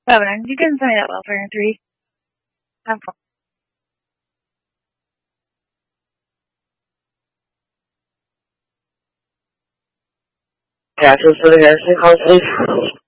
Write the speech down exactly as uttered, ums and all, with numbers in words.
Evelyn, you didn't tell me that welfare in three. Have fun. Taxes for the nursing home, please.